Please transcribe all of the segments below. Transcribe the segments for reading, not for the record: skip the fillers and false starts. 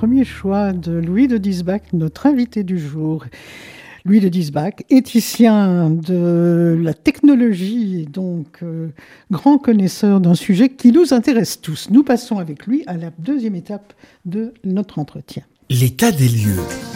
premier choix de Louis de Diesbach, notre invité du jour. Louis de Diesbach, éthicien de la technologie, donc grand connaisseur d'un sujet qui nous intéresse tous. Nous passons avec lui à la deuxième étape de notre entretien. L'état des lieux.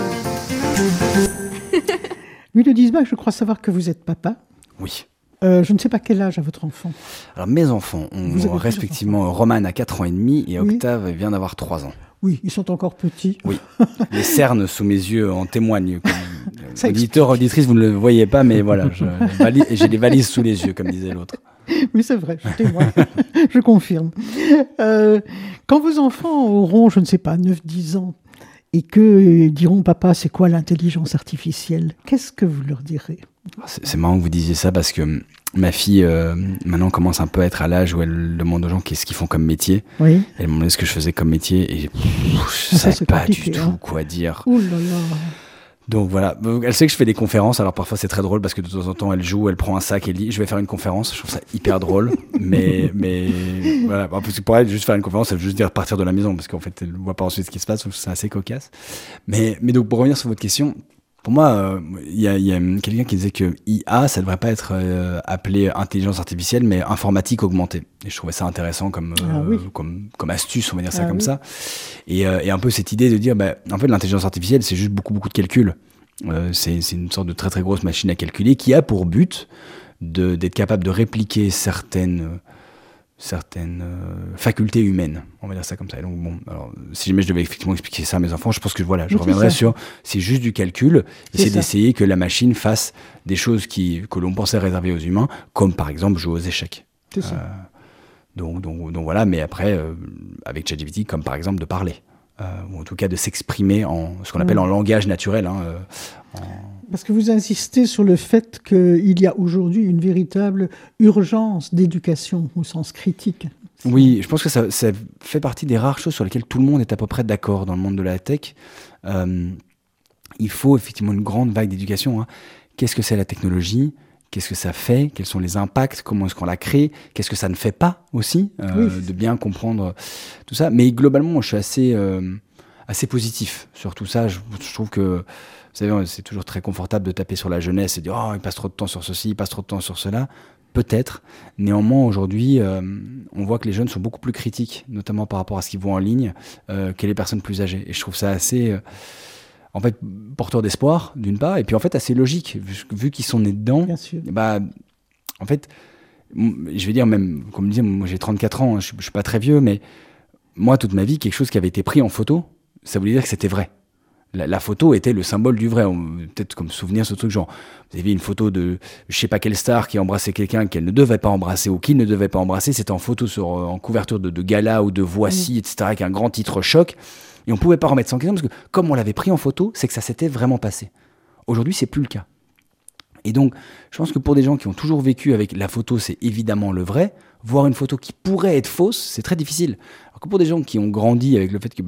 Louis de Diesbach, je crois savoir que vous êtes papa. Oui. Je ne sais pas quel âge a votre enfant. Alors mes enfants ont respectivement Roman à 4 ans et demi et Octave vient d'avoir 3 ans. Oui, ils sont encore petits. Oui, les cernes sous mes yeux en témoignent. Auditeur, auditrice, vous ne le voyez pas, mais voilà, j'ai des valises sous les yeux, comme disait l'autre. Oui, c'est vrai, je témoigne, je confirme. Quand vos enfants auront, je ne sais pas, 9-10 ans, et que diront, papa, c'est quoi l'intelligence artificielle? Qu'est-ce que vous leur direz? C'est marrant que vous disiez ça parce que ma fille, maintenant, commence un peu à être à l'âge où elle demande aux gens qu'est-ce qu'ils font comme métier. Oui. Elle me demandait ce que je faisais comme métier et je ne savais pas du tout quoi dire. Ouh là là. Donc voilà, elle sait que je fais des conférences, alors parfois c'est très drôle parce que de temps en temps elle joue, elle prend un sac et elle dit je vais faire une conférence, je trouve ça hyper drôle, mais voilà, parce que pour elle juste faire une conférence, elle veut juste dire partir de la maison parce qu'en fait elle ne voit pas ensuite ce qui se passe, donc c'est assez cocasse. Mais donc pour revenir sur votre question, pour moi, il y a quelqu'un qui disait que IA, ça ne devrait pas être appelé intelligence artificielle, mais informatique augmentée. Et je trouvais ça intéressant comme astuce, on va dire ça comme ça. Et un peu cette idée de dire, en fait, l'intelligence artificielle, c'est juste beaucoup de calculs. C'est une sorte de très très grosse machine à calculer qui a pour but d'être capable de répliquer certaines facultés humaines, on va dire ça comme ça. Et donc bon, alors si jamais je devais effectivement expliquer ça à mes enfants, je pense que voilà, je reviendrai sur c'est juste du calcul, c'est d'essayer que la machine fasse des choses que l'on pensait réserver aux humains, comme par exemple jouer aux échecs. C'est ça. Donc voilà, mais après avec ChatGPT, comme par exemple de parler, ou en tout cas de s'exprimer en ce qu'on appelle en langage naturel. Parce que vous insistez sur le fait qu'il y a aujourd'hui une véritable urgence d'éducation au sens critique. Oui, je pense que ça fait partie des rares choses sur lesquelles tout le monde est à peu près d'accord dans le monde de la tech. Il faut effectivement une grande vague d'éducation. Qu'est-ce que c'est la technologie ? Qu'est-ce que ça fait ? Quels sont les impacts ? Comment est-ce qu'on la crée ? Qu'est-ce que ça ne fait pas aussi ? De bien comprendre tout ça. Mais globalement, je suis assez positif sur tout ça. Je trouve que vous savez, c'est toujours très confortable de taper sur la jeunesse et de dire « Oh, il passe trop de temps sur ceci, il passe trop de temps sur cela ». Peut-être. Néanmoins, aujourd'hui, on voit que les jeunes sont beaucoup plus critiques, notamment par rapport à ce qu'ils voient en ligne, que les personnes plus âgées. Et je trouve ça assez, en fait, porteur d'espoir, d'une part, et puis en fait assez logique, vu qu'ils sont nés dedans. Bien sûr. En fait, je vais dire même, comme je disais, moi j'ai 34 ans, je ne suis pas très vieux, mais moi, toute ma vie, quelque chose qui avait été pris en photo, ça voulait dire que c'était vrai. La photo était le symbole du vrai. Peut-être comme souvenir ce truc genre, vous avez une photo de je sais pas quelle star qui embrassait quelqu'un qu'elle ne devait pas embrasser ou qu'il ne devait pas embrasser. C'était en photo en couverture de gala ou de Voici, etc. avec un grand titre choc. Et on pouvait pas remettre ça en question parce que comme on l'avait pris en photo, c'est que ça s'était vraiment passé. Aujourd'hui, c'est plus le cas. Et donc, je pense que pour des gens qui ont toujours vécu avec la photo, c'est évidemment le vrai. Voir une photo qui pourrait être fausse, c'est très difficile. Alors que pour des gens qui ont grandi avec le fait que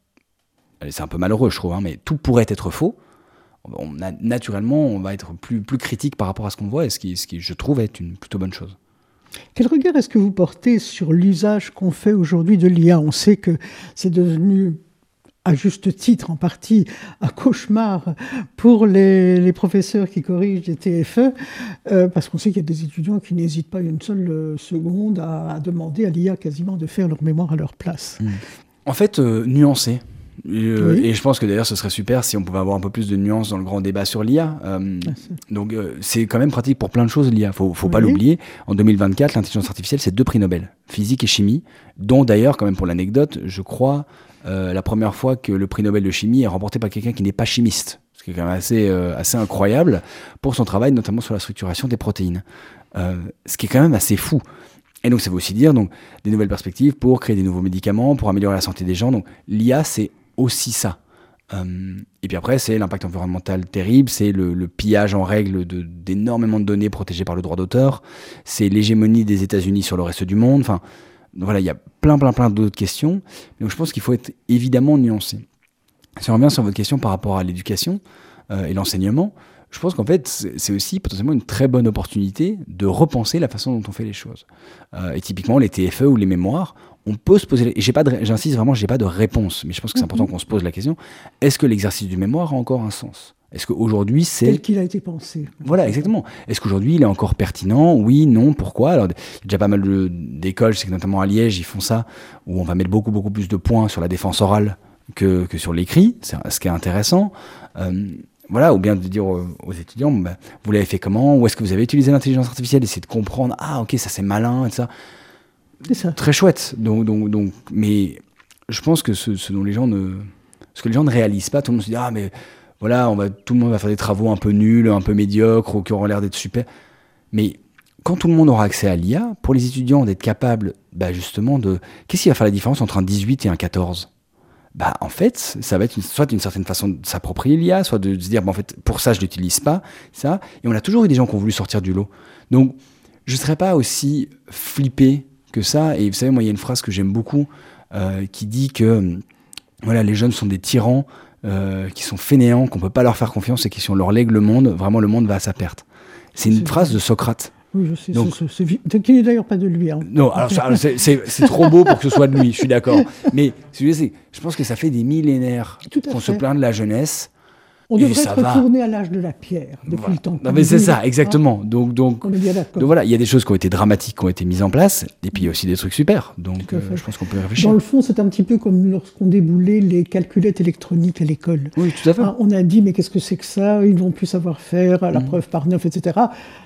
c'est un peu malheureux, je trouve, mais tout pourrait être faux. Naturellement, on va être plus critique par rapport à ce qu'on voit, et ce qui, je trouve, est une plutôt bonne chose. Quel regard est-ce que vous portez sur l'usage qu'on fait aujourd'hui de l'IA ? On sait que c'est devenu, à juste titre en partie, un cauchemar pour les professeurs qui corrigent des TFE, parce qu'on sait qu'il y a des étudiants qui n'hésitent pas une seule seconde à demander à l'IA quasiment de faire leur mémoire à leur place. En fait, nuancer. Et je pense que d'ailleurs ce serait super si on pouvait avoir un peu plus de nuances dans le grand débat sur l'IA. Donc c'est quand même pratique pour plein de choses l'IA, faut pas l'oublier. En 2024, l'intelligence artificielle, c'est 2 prix Nobel, physique et chimie, dont d'ailleurs, quand même pour l'anecdote, je crois la première fois que le prix Nobel de chimie est remporté par quelqu'un qui n'est pas chimiste, ce qui est quand même assez incroyable pour son travail, notamment sur la structuration des protéines. Ce qui est quand même assez fou. Et donc ça veut aussi dire des nouvelles perspectives pour créer des nouveaux médicaments, pour améliorer la santé des gens. Donc l'IA, c'est aussi ça. Et puis après, c'est l'impact environnemental terrible, c'est le pillage en règle d'énormément de données protégées par le droit d'auteur, c'est l'hégémonie des États-Unis sur le reste du monde. Enfin, voilà, il y a plein d'autres questions. Donc je pense qu'il faut être évidemment nuancé. Si on revient sur votre question par rapport à l'éducation et l'enseignement, je pense qu'en fait, c'est aussi potentiellement une très bonne opportunité de repenser la façon dont on fait les choses. Et typiquement, les TFE ou les mémoires, on peut se poser... Et j'insiste vraiment, je n'ai pas de réponse, mais je pense que c'est important qu'on se pose la question, est-ce que l'exercice du mémoire a encore un sens ? Est-ce qu'aujourd'hui, c'est... Tel qu'il a été pensé. Voilà, exactement. Est-ce qu'aujourd'hui, il est encore pertinent ? Oui, non, pourquoi ? Alors, il y a déjà pas mal d'écoles, je sais que notamment à Liège, ils font ça, où on va mettre beaucoup, beaucoup plus de points sur la défense orale que sur l'écrit, c'est ce qui est intéressant. Voilà, ou bien de dire aux étudiants, vous l'avez fait comment ? Où est-ce que vous avez utilisé l'intelligence artificielle ? Essayer de comprendre, ok, ça c'est malin, et ça. C'est ça. Très chouette. Donc, mais je pense que ce que les gens ne réalisent pas, tout le monde se dit, mais voilà, tout le monde va faire des travaux un peu nuls, un peu médiocres, ou qui auront l'air d'être super. Mais quand tout le monde aura accès à l'IA, pour les étudiants d'être capables, justement, qu'est-ce qui va faire la différence entre un 18 et un 14 ? En fait, ça va être soit une certaine façon de s'approprier l'IA, soit de se dire, en fait, pour ça, je ne l'utilise pas, ça. Et on a toujours eu des gens qui ont voulu sortir du lot. Donc, je ne serais pas aussi flippé que ça. Et vous savez, moi, il y a une phrase que j'aime beaucoup qui dit que voilà, les jeunes sont des tyrans, qui sont fainéants, qu'on ne peut pas leur faire confiance et qui, si on leur lègue le monde, vraiment, le monde va à sa perte. C'est une phrase de Socrate. Oui, je sais. Donc, qui n'est d'ailleurs pas de lui. Hein. Non, alors c'est trop beau pour que ce soit de lui, je suis d'accord. Mais je pense que ça fait des millénaires qu'on se plaint de la jeunesse. On devrait être retourné à l'âge de la pierre depuis le temps. Non, mais c'est ça, exactement. Donc, on est bien d'accord. Donc voilà, il y a des choses qui ont été dramatiques, qui ont été mises en place, et puis il y a aussi des trucs super. Donc je pense qu'on peut y réfléchir. Dans le fond, c'est un petit peu comme lorsqu'on déboulait les calculettes électroniques à l'école. Oui, tout à fait. On a dit, mais qu'est-ce que c'est que ça ? Ils ne vont plus savoir faire, à la preuve par 9, etc.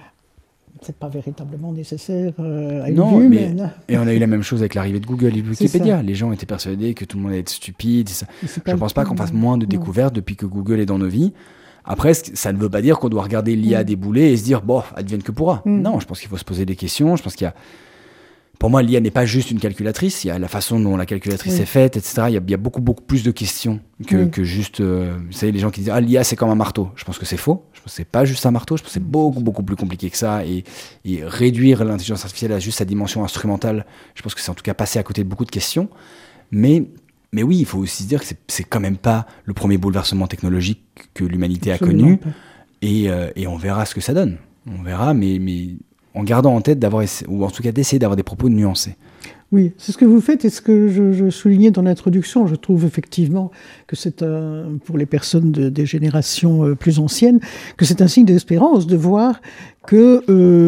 C'est pas véritablement nécessaire à une vue, mais... Et on a eu la même chose avec l'arrivée de Google et Wikipédia. Les gens étaient persuadés que tout le monde allait être stupide. Je ne pense pas qu'on fasse moins de découvertes depuis que Google est dans nos vies. Après, ça ne veut pas dire qu'on doit regarder l'IA débouler et se dire, advienne que pourra. Non, je pense qu'il faut se poser des questions. Je pense qu'il y a... Pour moi, l'IA n'est pas juste une calculatrice. Il y a la façon dont la calculatrice est faite, etc. Il y a beaucoup, beaucoup plus de questions que juste... vous savez, les gens qui disent « l'IA, c'est comme un marteau ». Je pense que c'est faux. Je pense que c'est pas juste un marteau. Je pense que c'est beaucoup, beaucoup plus compliqué que ça. Et réduire l'intelligence artificielle à juste sa dimension instrumentale, je pense que c'est en tout cas passer à côté de beaucoup de questions. Mais oui, il faut aussi se dire que c'est quand même pas le premier bouleversement technologique que l'humanité a connu. Et on verra ce que ça donne. On verra, mais en gardant en tête ou en tout cas d'essayer d'avoir des propos nuancés. Oui, c'est ce que vous faites et ce que je soulignais dans l'introduction. Je trouve effectivement que c'est pour les personnes des générations plus anciennes, que c'est un signe d'espérance de voir que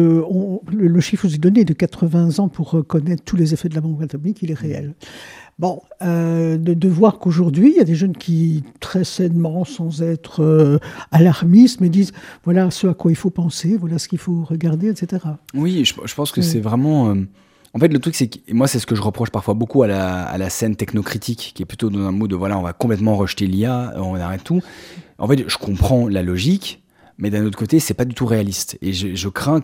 le chiffre que vous avez donné de 80 ans pour reconnaître tous les effets de la bombe atomique, il est réel. Bon, de voir qu'aujourd'hui, il y a des jeunes qui, très sainement, sans être alarmistes, mais disent voilà ce à quoi il faut penser, voilà ce qu'il faut regarder, etc. Oui, je pense que c'est vraiment... En fait, le truc, c'est que moi, c'est ce que je reproche parfois beaucoup à la scène technocritique, qui est plutôt dans un mood de voilà, on va complètement rejeter l'IA, on arrête tout. En fait, je comprends la logique, mais d'un autre côté, c'est pas du tout réaliste. Et je crains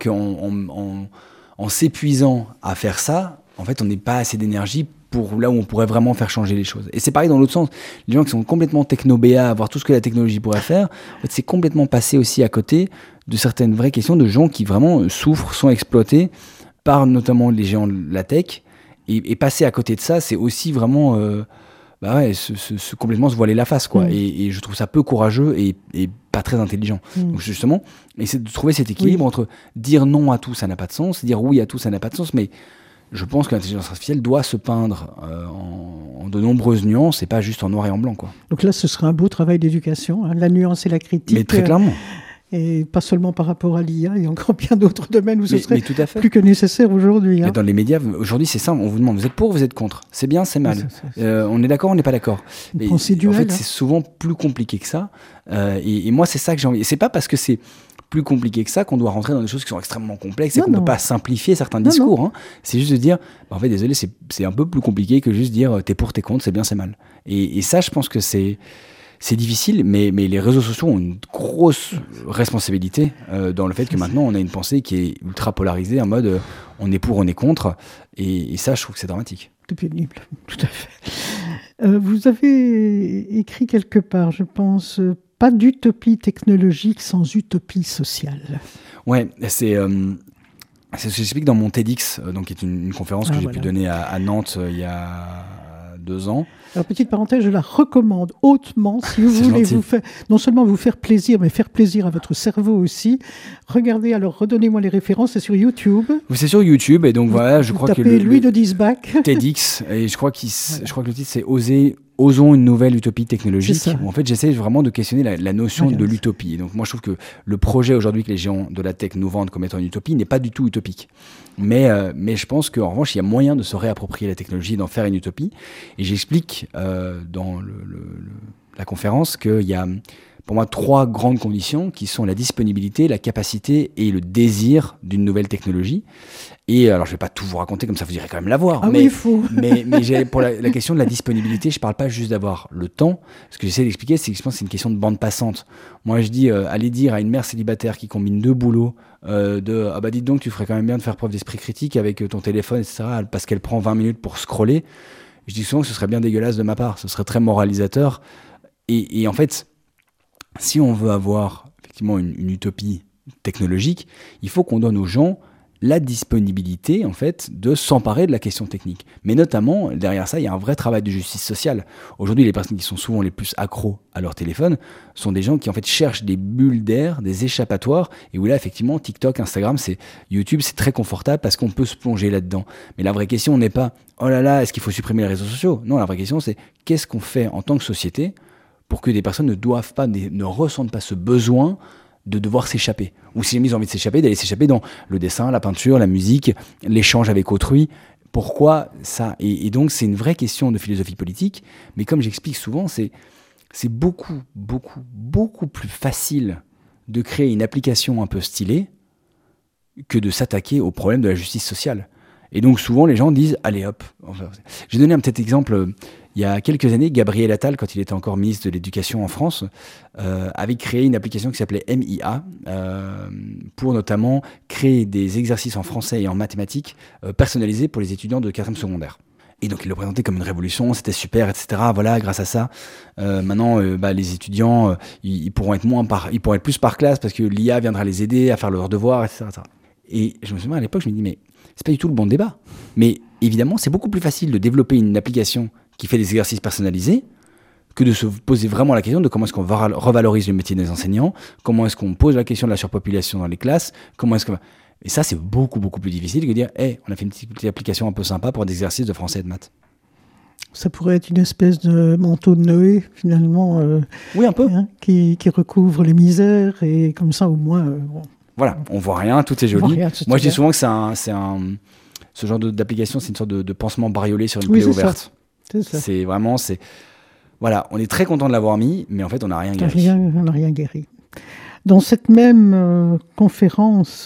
qu'en s'épuisant à faire ça, en fait, on n'ait pas assez d'énergie pour là où on pourrait vraiment faire changer les choses. Et c'est pareil dans l'autre sens. Les gens qui sont complètement techno-BA, à voir tout ce que la technologie pourrait faire, en fait, c'est complètement passé aussi à côté de certaines vraies questions de gens qui vraiment souffrent, sont exploités par notamment les géants de la tech. Et passer à côté de ça, c'est aussi vraiment complètement se voiler la face, quoi. Et je trouve ça peu courageux et pas très intelligent. Donc justement, essayer de trouver cet équilibre entre dire non à tout, ça n'a pas de sens, dire oui à tout, ça n'a pas de sens, mais je pense que l'intelligence artificielle doit se peindre en de nombreuses nuances et pas juste en noir et en blanc, quoi. Donc là, ce serait un beau travail d'éducation, hein, la nuance et la critique. Mais très clairement. Et pas seulement par rapport à l'IA, il y a encore bien d'autres domaines où ce serait tout à fait. plus que nécessaire aujourd'hui. Hein. Mais dans les médias, aujourd'hui, c'est ça, on vous demande, vous êtes pour, vous êtes contre. C'est bien, c'est mal. On est d'accord, on n'est pas d'accord. Mais en fait, c'est souvent plus compliqué que ça. Et moi, c'est ça que j'ai envie. Et c'est pas parce que c'est plus compliqué que ça qu'on doit rentrer dans des choses qui sont extrêmement complexes et qu'on ne peut pas simplifier certains discours. Hein. C'est juste de dire, en fait, désolé, c'est un peu plus compliqué que juste dire t'es pour, t'es contre, c'est bien, c'est mal. Et ça, je pense que c'est difficile, mais les réseaux sociaux ont une grosse responsabilité dans le fait que maintenant, on a une pensée qui est ultra polarisée, en mode on est pour, on est contre. Et ça, je trouve que c'est dramatique. C'est pénible, tout à fait. Vous avez écrit quelque part, je pense, pas d'utopie technologique sans utopie sociale. Ouais, c'est ce que j'explique dans mon TEDx, donc qui est une conférence que j'ai pu donner à Nantes il y a 2 ans. Alors, petite parenthèse, je la recommande hautement si vous voulez non seulement vous faire plaisir, mais faire plaisir à votre cerveau aussi. Regardez, alors redonnez-moi les références, c'est sur YouTube. C'est sur YouTube, et donc voilà, je crois que Louis de Diesbach. TEDx, et je crois que le titre c'est Osons une nouvelle utopie technologique, où en fait j'essaie vraiment de questionner la notion de l'utopie. Et donc moi je trouve que le projet aujourd'hui que les géants de la tech nous vendent comme étant une utopie n'est pas du tout utopique. Mais je pense qu'en revanche il y a moyen de se réapproprier la technologie, d'en faire une utopie. Et j'explique dans la conférence qu'il y a pour moi 3 grandes conditions qui sont la disponibilité, la capacité et le désir d'une nouvelle technologie. Et alors, je ne vais pas tout vous raconter, comme ça vous irez quand même la voir. Mais il faut. mais pour la question de la disponibilité, je ne parle pas juste d'avoir le temps. Ce que j'essaie d'expliquer, c'est que je pense que c'est une question de bande passante. Moi, je dis, allez dire à une mère célibataire qui combine 2 boulots, ah bah dites donc, tu ferais quand même bien de faire preuve d'esprit critique avec ton téléphone, etc., parce qu'elle prend 20 minutes pour scroller. Je dis souvent que ce serait bien dégueulasse de ma part. Ce serait très moralisateur. Et en fait, si on veut avoir effectivement une utopie technologique, il faut qu'on donne aux gens la disponibilité en fait de s'emparer de la question technique. Mais notamment, derrière ça, il y a un vrai travail de justice sociale. Aujourd'hui, les personnes qui sont souvent les plus accros à leur téléphone sont des gens qui en fait cherchent des bulles d'air, des échappatoires, et où là, effectivement, TikTok, Instagram, YouTube, c'est très confortable parce qu'on peut se plonger là-dedans. Mais la vraie question n'est pas « Oh là là, est-ce qu'il faut supprimer les réseaux sociaux ?» Non, la vraie question, c'est « Qu'est-ce qu'on fait en tant que société pour que des personnes ne ressentent pas ce besoin de devoir s'échapper, ou si ils ont envie de s'échapper, d'aller s'échapper dans le dessin, la peinture, la musique, l'échange avec autrui. Pourquoi ça ? Et donc c'est une vraie question de philosophie politique, mais comme j'explique souvent, c'est beaucoup plus facile de créer une application un peu stylée que de s'attaquer au problème de la justice sociale. Et donc souvent les gens disent allez hop. J'ai donné un petit exemple. Il y a quelques années, Gabriel Attal, quand il était encore ministre de l'Éducation en France, avait créé une application qui s'appelait MIA pour notamment créer des exercices en français et en mathématiques personnalisés pour les étudiants de 4e secondaire. Et donc il le présentait comme une révolution, c'était super, etc. Voilà, grâce à ça, maintenant les étudiants ils pourront être plus par classe parce que l'IA viendra les aider à faire leurs devoirs, etc. Et je me souviens à l'époque, je me dis mais c'est pas du tout le bon débat. Mais évidemment, c'est beaucoup plus facile de développer une application qui fait des exercices personnalisés que de se poser vraiment la question de comment est-ce qu'on revalorise le métier des enseignants, comment est-ce qu'on pose la question de la surpopulation dans les classes, Et ça, c'est beaucoup plus difficile que de dire « on a fait une petite application un peu sympa pour des exercices de français et de maths ». Ça pourrait être une espèce de manteau de Noé, finalement, oui, un peu. Qui recouvre les misères, et comme ça, au moins... Voilà, on voit rien, tout est joli. Moi, je dis souvent que ce genre d'application, c'est une sorte de pansement bariolé sur une plaie ouverte. C'est ça. Voilà, on est très content de l'avoir mis, mais en fait, on n'a rien guéri. On n'a rien guéri. Dans cette même conférence,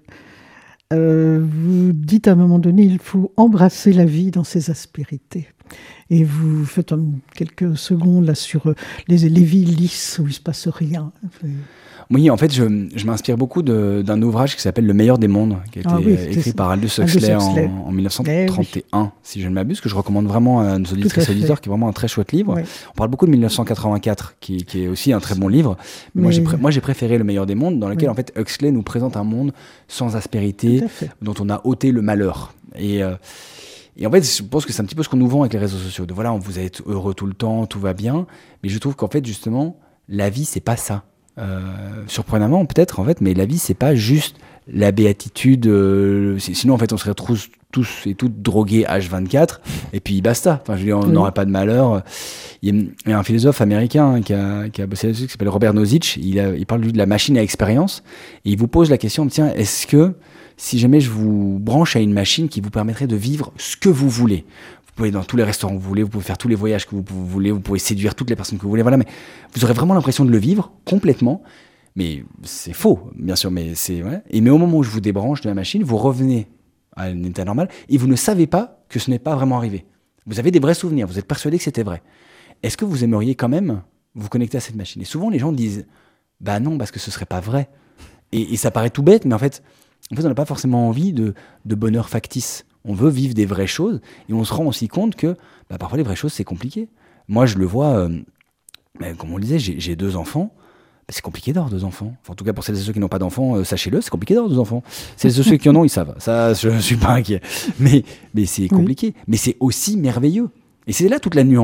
vous dites à un moment donné, il faut embrasser la vie dans ses aspérités. Et vous faites quelques secondes là sur les vies lisses où il ne se passe rien. Oui, en fait, je m'inspire beaucoup d'un ouvrage qui s'appelle Le meilleur des mondes, qui a été écrit par Aldous Huxley en 1931, si je ne m'abuse, que je recommande vraiment à nos auditrices et auditeurs, qui est vraiment un très chouette livre. Oui. On parle beaucoup de 1984, qui est aussi un très bon livre. Mais moi, j'ai préféré Le meilleur des mondes, dans lequel en fait, Huxley nous présente un monde sans aspérité, dont on a ôté le malheur. Et en fait, je pense que c'est un petit peu ce qu'on nous vend avec les réseaux sociaux. De voilà, vous allez être heureux tout le temps, tout va bien. Mais je trouve qu'en fait, justement, la vie, c'est pas ça. Surprenamment peut-être en fait, mais la vie c'est pas juste la béatitude, sinon en fait on serait tous et toutes drogués H24 et puis basta, enfin je veux dire, on n'aurait pas de malheur. Il y a un philosophe américain qui a bossé là-dessus qui s'appelle Robert Nozick, il parle lui de la machine à expérience et il vous pose la question, tiens, est-ce que si jamais je vous branche à une machine qui vous permettrait de vivre ce que vous voulez, vous pouvez dans tous les restaurants que vous voulez, vous pouvez faire tous les voyages que vous voulez, vous pouvez séduire toutes les personnes que vous voulez, voilà, mais vous aurez vraiment l'impression de le vivre complètement, mais c'est faux, bien sûr, mais mais au moment où je vous débranche de la machine, vous revenez à un état normal et vous ne savez pas que ce n'est pas vraiment arrivé. Vous avez des vrais souvenirs, vous êtes persuadé que c'était vrai. Est-ce que vous aimeriez quand même vous connecter à cette machine ? Et souvent, les gens disent « Bah non, parce que ce serait pas vrai. » Et ça paraît tout bête, mais en fait, on n'a pas forcément envie de bonheur factice. On veut vivre des vraies choses et on se rend aussi compte que parfois les vraies choses c'est compliqué. Moi je le vois, comme on le disait, j'ai 2 enfants, c'est compliqué d'avoir 2 enfants. Enfin, en tout cas pour celles et ceux qui n'ont pas d'enfants, sachez-le, c'est compliqué d'avoir 2 enfants. Celles et ceux qui en ont, ils savent. Ça, je ne suis pas inquiet. Mais c'est compliqué. Mais c'est aussi merveilleux. Et c'est là toute la nuance.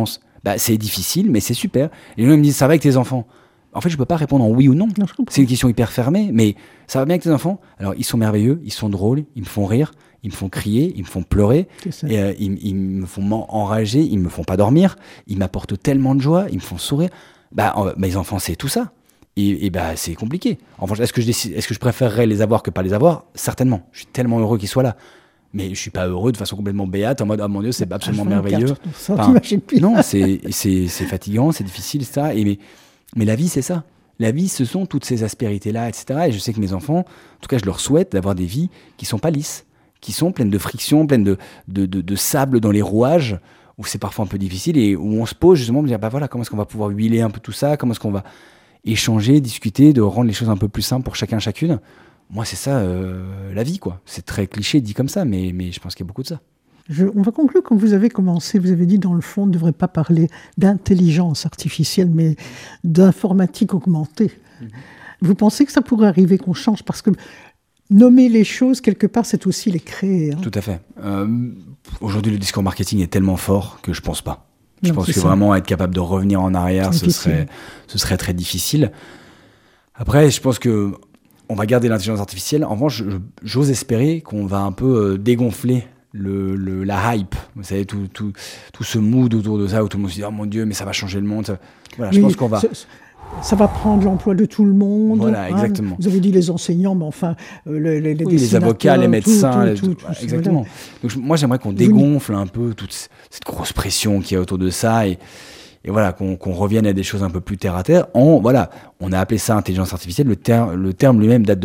Bah, c'est difficile, mais c'est super. Et les gens me disent, ça va avec tes enfants? En fait, je peux pas répondre en oui ou non. Non, C'est une question hyper fermée, mais ça va bien avec tes enfants? Alors, ils sont merveilleux, ils sont drôles, ils me font rire, ils me font crier, ils me font pleurer, et, ils me font enrager, ils me font pas dormir, ils m'apportent tellement de joie, ils me font sourire. Mes enfants, c'est tout ça. Et bah, c'est compliqué. En revanche, est-ce que je préférerais les avoir que pas les avoir? Certainement. Je suis tellement heureux qu'ils soient là. Mais je suis pas heureux de façon complètement béate, en mode, oh mon Dieu, c'est absolument merveilleux. Enfin, non, c'est fatigant, c'est difficile, etc. Mais la vie, c'est ça. La vie, ce sont toutes ces aspérités-là, etc. Et je sais que mes enfants, en tout cas, je leur souhaite d'avoir des vies qui sont pas lisses, qui sont pleines de friction, pleines de sable dans les rouages, où c'est parfois un peu difficile et où on se pose justement pour dire, bah voilà, comment est-ce qu'on va pouvoir huiler un peu tout ça, comment est-ce qu'on va échanger, discuter, de rendre les choses un peu plus simples pour chacun, chacune. Moi, c'est ça, la vie, quoi. C'est très cliché dit comme ça, mais je pense qu'il y a beaucoup de ça. On va conclure. Quand vous avez commencé, vous avez dit, dans le fond, on ne devrait pas parler d'intelligence artificielle, mais d'informatique augmentée. Vous pensez que ça pourrait arriver qu'on change? Parce que nommer les choses, quelque part, c'est aussi les créer. Hein. Tout à fait. Aujourd'hui, le discours marketing est tellement fort que je ne pense pas. Je pense que vraiment être capable de revenir en arrière, ce serait très difficile. Après, je pense que on va garder l'intelligence artificielle. En revanche, j'ose espérer qu'on va un peu dégonfler la hype. Vous savez, tout ce mood autour de ça, où tout le monde se dit « Oh mon Dieu, mais ça va changer le monde ». Voilà, je pense qu'on va... Ça va prendre l'emploi de tout le monde. Voilà, exactement. Vous avez dit les enseignants, mais enfin, les avocats, les médecins, tout, exactement. Voilà. Donc, moi, j'aimerais qu'on dégonfle un peu toute cette grosse pression qu'il y a autour de ça et voilà, qu'on revienne à des choses un peu plus terre à terre. On a appelé ça intelligence artificielle. Le terme lui-même date de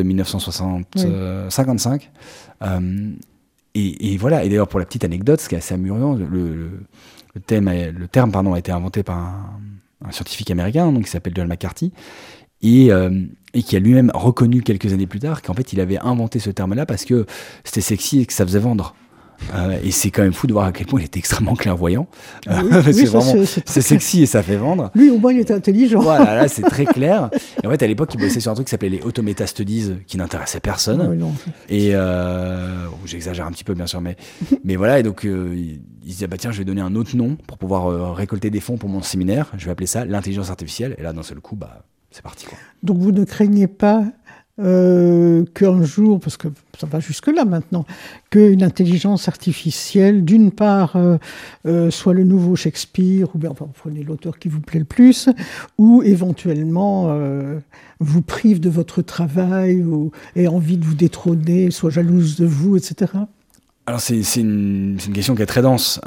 1955. Et voilà. Et d'ailleurs, pour la petite anecdote, ce qui est assez amusant, le terme a été inventé par un scientifique américain, donc, qui s'appelle John McCarthy, et qui a lui-même reconnu quelques années plus tard qu'en fait, il avait inventé ce terme-là parce que c'était sexy et que ça faisait vendre. Et c'est quand même fou de voir à quel point il était extrêmement clairvoyant. C'est sexy et ça fait vendre. Lui, au moins, il était intelligent. Voilà, là, c'est très clair. Et en fait, à l'époque, il bossait sur un truc qui s'appelait les Automata Studies, qui n'intéressait personne. Et j'exagère un petit peu, bien sûr, mais voilà. Et donc, il se disait, bah tiens, je vais donner un autre nom pour pouvoir récolter des fonds pour mon séminaire. Je vais appeler ça l'intelligence artificielle. Et là, d'un seul coup, bah, c'est parti, quoi. Donc, vous ne craignez pas qu'un jour, parce que ça va jusque-là maintenant, qu'une intelligence artificielle, d'une part, soit le nouveau Shakespeare, ou bien enfin, prenez l'auteur qui vous plaît le plus, ou éventuellement vous prive de votre travail, ou ait envie de vous détrôner, soit jalouse de vous, etc. Alors c'est une question qui est très dense.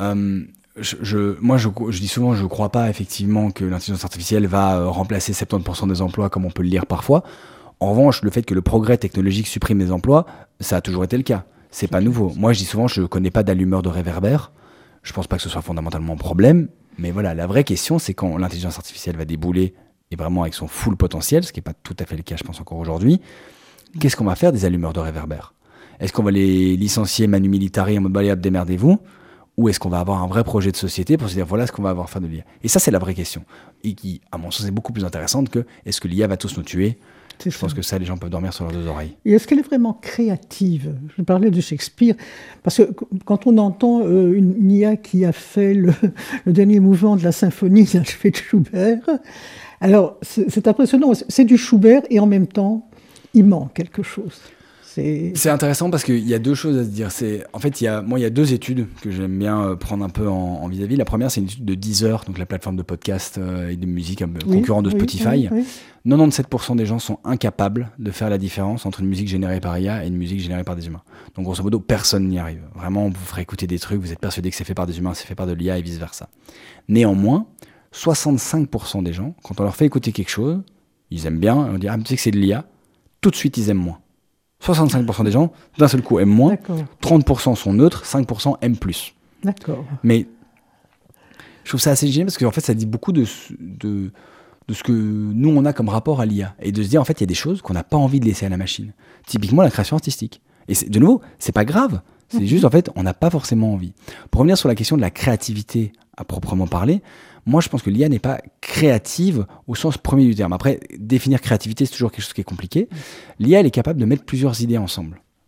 Je dis souvent, je ne crois pas effectivement que l'intelligence artificielle va remplacer 70% des emplois comme on peut le lire parfois. En revanche, le fait que le progrès technologique supprime des emplois, ça a toujours été le cas. C'est pas nouveau. Moi, je dis souvent, je connais pas d'allumeur de réverbère. Je pense pas que ce soit fondamentalement un problème. Mais voilà, la vraie question, c'est quand l'intelligence artificielle va débouler, et vraiment avec son full potentiel, ce qui n'est pas tout à fait le cas, je pense, encore aujourd'hui, qu'est-ce qu'on va faire des allumeurs de réverbère? Est-ce qu'on va les licencier manu militari en mode balai, démerdez-vous? Ou est-ce qu'on va avoir un vrai projet de société pour se dire, voilà ce qu'on va avoir à faire de l'IA? Et ça, c'est la vraie question. Et qui, à mon sens, est beaucoup plus intéressante que est-ce que l'IA va tous nous tuer? Je pense que ça, les gens peuvent dormir sur leurs deux oreilles. Et est-ce qu'elle est vraiment créative? Je parlais de Shakespeare, parce que quand on entend une IA qui a fait le dernier mouvement de la symphonie d'Alfred Schubert, alors c'est impressionnant, c'est du Schubert et en même temps, il manque quelque chose. C'est intéressant parce qu'il y a deux choses à se dire. En fait, il y a deux études que j'aime bien prendre un peu en vis-à-vis. La première, c'est une étude de Deezer, donc la plateforme de podcast et de musique concurrent de Spotify. 97% des gens sont incapables de faire la différence entre une musique générée par IA et une musique générée par des humains. Donc, grosso modo, personne n'y arrive. Vraiment, on vous ferait écouter des trucs, vous êtes persuadé que c'est fait par des humains, c'est fait par de l'IA et vice-versa. Néanmoins, 65% des gens, quand on leur fait écouter quelque chose, ils aiment bien, on dit « Ah, tu sais que c'est de l'IA », tout de suite, ils aiment moins. 65% des gens, d'un seul coup, aiment moins. D'accord. 30% sont neutres, 5% aiment plus. D'accord. Mais je trouve ça assez génial parce qu'en fait, ça dit beaucoup de ce que nous, on a comme rapport à l'IA. Et de se dire, en fait, il y a des choses qu'on n'a pas envie de laisser à la machine. Typiquement, la création artistique. Et de nouveau, c'est pas grave. C'est juste, en fait, on n'a pas forcément envie. Pour revenir sur la question de la créativité à proprement parler, moi, je pense que l'IA n'est pas créative au sens premier du terme. Après, définir créativité, c'est toujours quelque chose qui est compliqué. L'IA, elle est capable de mettre plusieurs idées ensemble.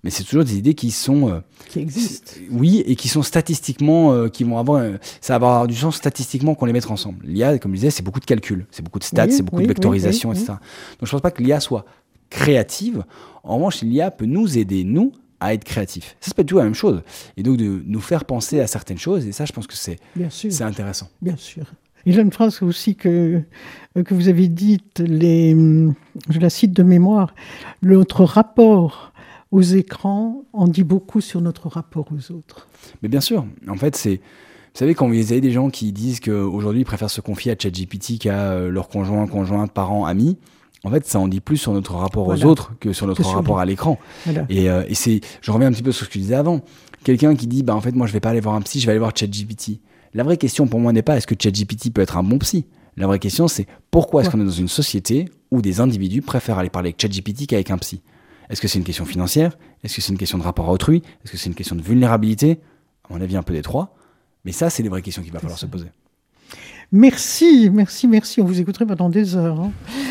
Mais c'est toujours des idées qui sont... qui existent. Oui, et qui sont statistiquement... qui vont avoir... ça va avoir du sens statistiquement qu'on les mette ensemble. L'IA, comme je disais, c'est beaucoup de calcul, c'est beaucoup de stats, c'est beaucoup de vectorisation, etc. Donc je ne pense pas que l'IA soit créative. En revanche, l'IA peut nous aider, nous, à être créatifs. Ça peut être toujours la même chose. Et donc de nous faire penser à certaines choses. Et ça, je pense que c'est intéressant. Bien sûr. Il y a une phrase aussi que vous avez dite, je la cite de mémoire, notre rapport aux écrans en dit beaucoup sur notre rapport aux autres. Mais bien sûr. En fait, vous savez, quand vous avez des gens qui disent qu'aujourd'hui, ils préfèrent se confier à ChatGPT qu'à leur conjoint, parents, amis, en fait, ça en dit plus sur notre rapport aux autres que sur notre rapport à l'écran. Voilà. Et je reviens un petit peu sur ce que je disais avant. Quelqu'un qui dit, en fait, moi, je vais pas aller voir un psy, je vais aller voir ChatGPT. La vraie question pour moi n'est pas est-ce que ChatGPT peut être un bon psy. La vraie question, c'est pourquoi est-ce qu'on est dans une société où des individus préfèrent aller parler avec ChatGPT qu'avec un psy. Est-ce que c'est une question financière? Est-ce que c'est une question de rapport à autrui? Est-ce que c'est une question de vulnérabilité? À mon avis, un peu des trois. Mais ça, c'est les vraies questions qu'il va falloir se poser. Merci. On vous écouterait pendant des heures.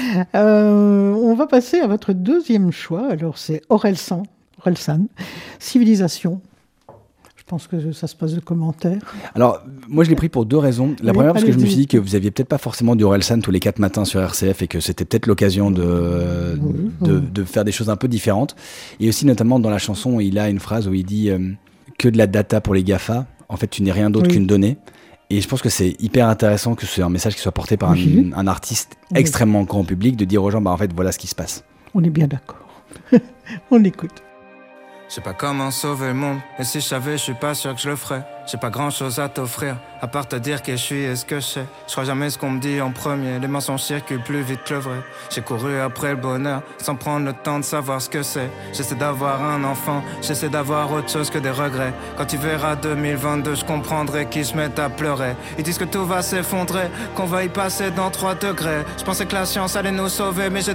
On va passer à votre deuxième choix. Alors, c'est Orelsan, Civilisation. Je pense que ça se passe de commentaires. Alors, moi, je l'ai pris pour deux raisons. La première, parce que je me suis dit que vous aviez peut-être pas forcément du Orelsan tous les 4 matins sur RCF et que c'était peut-être l'occasion de faire des choses un peu différentes. Et aussi, notamment, dans la chanson, il a une phrase où il dit que de la data pour les GAFA. En fait, tu n'es rien d'autre qu'une donnée. Et je pense que c'est hyper intéressant que c'est un message qui soit porté par un artiste extrêmement grand public, de dire aux gens, en fait, voilà ce qui se passe. On est bien d'accord. On écoute. Je sais pas comment sauver le monde, et si je savais, je suis pas sûr que je le ferais. J'ai pas grand chose à t'offrir, à part te dire qui je suis et ce que je sais. Je crois jamais ce qu'on me dit en premier, les mensonges circulent plus vite que le vrai. J'ai couru après le bonheur, sans prendre le temps de savoir ce que c'est. J'essaie d'avoir un enfant, j'essaie d'avoir autre chose que des regrets. Quand tu verras 2022, je comprendrai qu'ils se mettent à pleurer. Ils disent que tout va s'effondrer, qu'on va y passer dans 3 degrés. Je pensais que la science allait nous sauver, mais j'ai